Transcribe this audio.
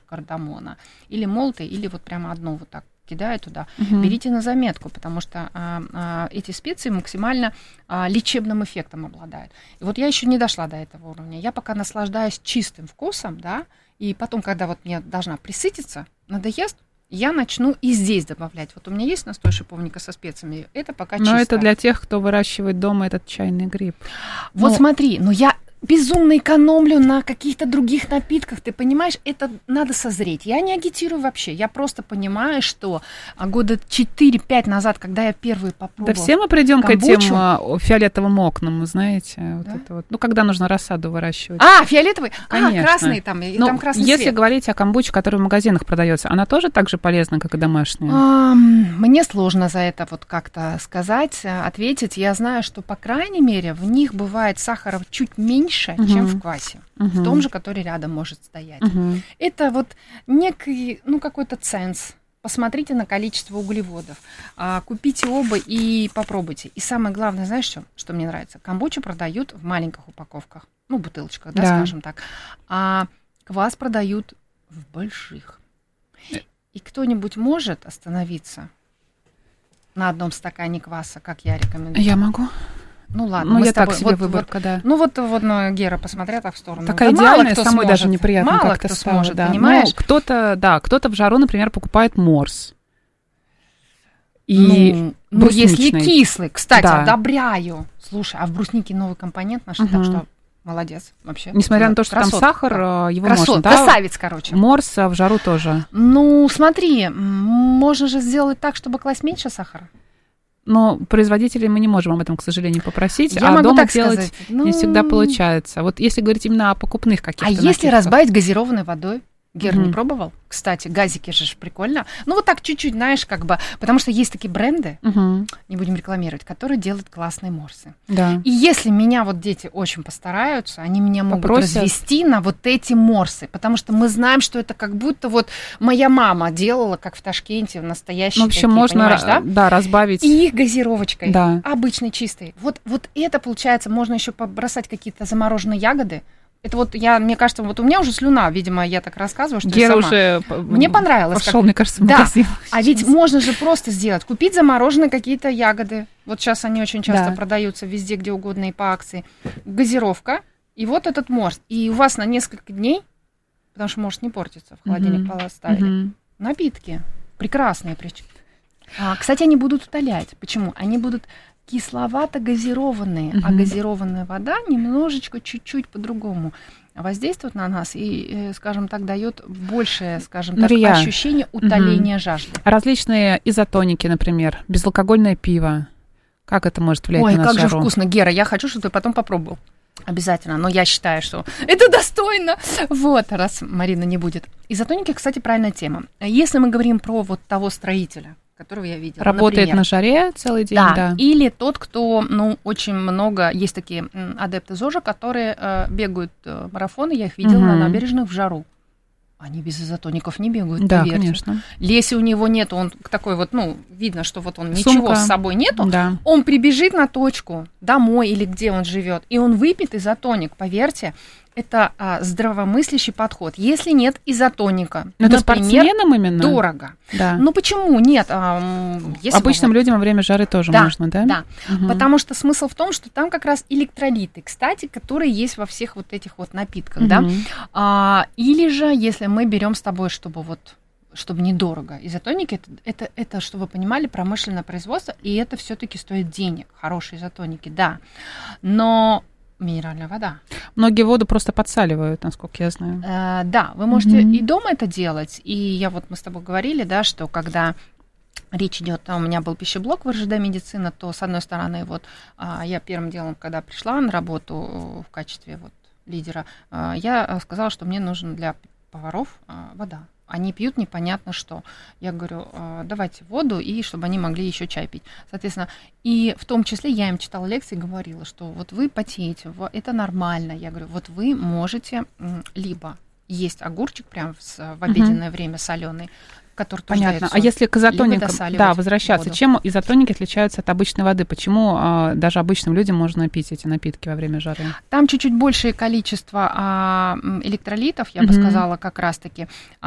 кардамона, или молотый, или вот прямо одну вот так кидаю туда, берите на заметку, потому что эти специи максимально лечебным эффектом обладают. И вот я еще не дошла до этого уровня. Я пока наслаждаюсь чистым вкусом, да, и потом, когда вот мне должна присытиться, надоест, я начну и здесь добавлять. Вот у меня есть настой шиповника со специями, это пока чисто. Но это для тех, кто выращивает дома этот чайный гриб. Вот смотри, я безумно экономлю на каких-то других напитках, ты понимаешь, это надо созреть. Я не агитирую вообще, я просто понимаю, что года 4-5 назад, когда я первый попробовала Да все мы придем к камбучу, этим фиолетовым окнам, знаете, да? Вот это вот. Ну, когда нужно рассаду выращивать. Фиолетовый? Конечно. Красный там, и там красный если цвет. говорить о камбуче, которая в магазинах продается, она тоже так же полезна, как и домашняя? Мне сложно за это вот как-то сказать, ответить. Я знаю, что, по крайней мере, в них бывает сахара чуть меньше, чем в квасе, в том же, который рядом может стоять. Это вот некий, какой-то ценз. Посмотрите на количество углеводов, купите оба и попробуйте. И самое главное, знаешь, что мне нравится? Камбучу продают в маленьких упаковках, бутылочках, да, скажем так, а квас продают в больших. И кто-нибудь может остановиться на одном стакане кваса, как я рекомендую? Я могу. Ладно, я так себе выборка, да. Гера, посмотря так в сторону. Такая идеальная, самой даже неприятно мало как-то кто стало, сможет, да. понимаешь? Кто-то в жару, например, покупает морс. И если кислый, кстати, да. одобряю. Слушай, а в бруснике новый компонент нашли, так что молодец вообще. Несмотря на то, что там сахар, его можно, да? Красавец, короче. Морс в жару тоже. Смотри, можно же сделать так, чтобы класть меньше сахара. Но производителей мы не можем об этом, к сожалению, попросить, Я могу дома так делать сказать. не всегда получается. Вот если говорить именно о покупных каких-то напитках. Если разбавить газированной водой? Гер, не пробовал? Кстати, газики же прикольно. Вот так чуть-чуть, знаешь, потому что есть такие бренды, не будем рекламировать, которые делают классные морсы. Да. И если меня дети очень постараются, они меня могут развести на вот эти морсы, потому что мы знаем, что это как будто моя мама делала, как в Ташкенте, настоящие. В общем, можно разбавить. И их газировочкой, да. обычной, чистой. Вот это получается, можно еще побросать какие-то замороженные ягоды. Это мне кажется, у меня уже слюна, видимо, я так рассказываю, что Гера я сама. уже Мне понравилось. Пошел, мне кажется, в магазин. А ведь можно же просто сделать, купить замороженные какие-то ягоды. Вот сейчас они очень часто продаются везде, где угодно и по акции. Газировка, и этот морс. И у вас на несколько дней, потому что может не портиться, в холодильник поставили, напитки прекрасные. Кстати, они будут утолять. Почему? Они будут кисловато-газированные, а газированная вода немножечко, чуть-чуть по-другому воздействует на нас и, скажем так, дает большее, ощущение утоления жажды. Различные изотоники, например, безалкогольное пиво. Как это может влиять на нас как жару? же вкусно, Гера, я хочу, чтобы ты потом попробовал. Обязательно, но я считаю, что это достойно. Раз Марина не будет. Изотоники, кстати, правильная тема. Если мы говорим про того строителя, которого я видела. Работает на жаре целый день, да. Или тот, кто, очень много, есть такие адепты ЗОЖа, которые бегают марафоны, я их видела на набережных в жару. Они без изотоников не бегают, да, поверьте. Конечно. Если у него нет, он такой видно, что он ничего с собой нету, да. Он прибежит на точку домой или где он живет, и он выпьет изотоник, поверьте. Это здравомыслящий подход. Если нет изотоника, это спортсменам именно? Дорого. Да. Почему нет? Обычным людям во время жары тоже можно, да? Да, потому что смысл в том, что там как раз электролиты, кстати, которые есть во всех этих напитках, да? Или же, если мы берем с тобой, чтобы недорого. Изотоники это, чтобы вы понимали, промышленное производство, и это все-таки стоит денег. Хорошие изотоники, да. Но минеральная вода. Многие воду просто подсаливают, насколько я знаю. Да, вы можете и дома это делать. И мы с тобой говорили, да, что когда речь идет, у меня был пищеблок в РЖД медицина, то с одной стороны, я первым делом, когда пришла на работу в качестве лидера, я сказала, что мне нужно для поваров вода. Они пьют непонятно что. Я говорю, давайте воду, и чтобы они могли еще чай пить. Соответственно, и в том числе я им читала лекции и говорила, что вы потеете, это нормально. Я говорю, вы можете либо есть огурчик прям в обеденное время соленый, который тоже понятно. дает А если к изотоникам, возвращаться, воду. Чем изотоники отличаются от обычной воды? Почему даже обычным людям можно пить эти напитки во время жары? Там чуть-чуть большее количество электролитов, я бы сказала, как раз-таки.